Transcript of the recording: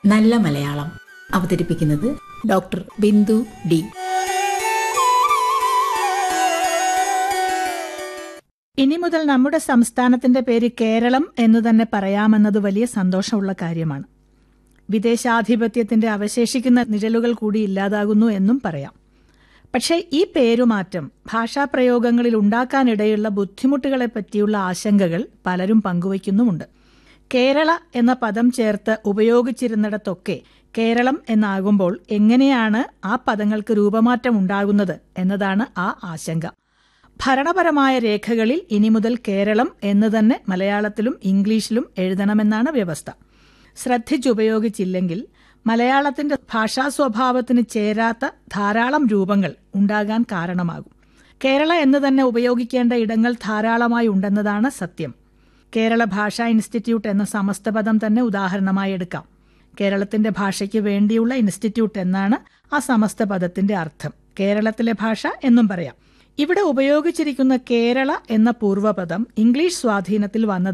നല്ല മലയാളം. അവതരിപ്പിക്കുന്നത് doctor Bindu D. ഇനി മുതൽ നമ്മുടെ സംസ്ഥാനത്തിന്റെ പേര് കേരളം എന്ന് തന്നെ പറയാമെന്നത് വലിയ സന്തോഷമുള്ള കാര്യമാണ്. വിദേശാധിപത്യത്തിന്റെ അവശേഷിക്കുന്ന നിഴലുകൾ കൂടി ഇല്ലാതാകുന്നു എന്നും പറയാം. പക്ഷേ ഈ പേരുമാറ്റം ഭാഷാപ്രയോഗങ്ങളിൽ ഉണ്ടാക്കാനിടയുള്ള ബുദ്ധിമുട്ടുകളെ പറ്റിയുള്ള ആശങ്കകൾ പലരും പങ്കുവയ്ക്കുന്നുമുണ്ട്. കേരള എന്ന പദം ചേർത്ത് ഉപയോഗിച്ചിരുന്നിടത്തൊക്കെ കേരളം എന്നാകുമ്പോൾ എങ്ങനെയാണ് ആ പദങ്ങൾക്ക് രൂപമാറ്റം ഉണ്ടാകുന്നത് എന്നതാണ് ആ ആശങ്ക. ഭരണപരമായ രേഖകളിൽ ഇനി മുതൽ കേരളം എന്ന് തന്നെ മലയാളത്തിലും ഇംഗ്ലീഷിലും എഴുതണമെന്നാണ് വ്യവസ്ഥ. ശ്രദ്ധിച്ചുപയോഗിച്ചില്ലെങ്കിൽ മലയാളത്തിന്റെ ഭാഷാ സ്വഭാവത്തിന് ചേരാത്ത ധാരാളം രൂപങ്ങൾ ഉണ്ടാകാൻ കാരണമാകും. കേരള എന്ന് തന്നെ ഉപയോഗിക്കേണ്ട ഇടങ്ങൾ ധാരാളമായി ഉണ്ടെന്നതാണ് സത്യം. കേരള ഭാഷാ ഇൻസ്റ്റിറ്റ്യൂട്ട് എന്ന സമസ്ത പദം തന്നെ ഉദാഹരണമായി എടുക്കാം. കേരളത്തിന്റെ ഭാഷയ്ക്ക് വേണ്ടിയുള്ള ഇൻസ്റ്റിറ്റ്യൂട്ട് എന്നാണ് ആ സമസ്ത പദത്തിന്റെ അർത്ഥം. കേരളത്തിലെ ഭാഷ എന്നും പറയാം. ഇവിടെ ഉപയോഗിച്ചിരിക്കുന്ന കേരള എന്ന പൂർവ്വപദം ഇംഗ്ലീഷ് സ്വാധീനത്തിൽ വന്നത്